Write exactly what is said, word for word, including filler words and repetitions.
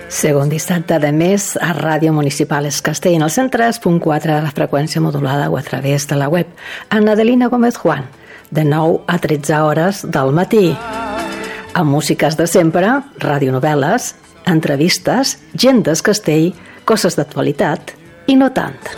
Segon dissabte de mes a Ràdio Municipal Es Castell en el cent tres punt quatre de la freqüència modulada o a través de la web. Ana Adelina Gómez Juan, de nou a tretze hores del matí. Amb músiques de sempre, radionovel·les, entrevistes, gent d'Es Castell, coses d'actualitat i no tant.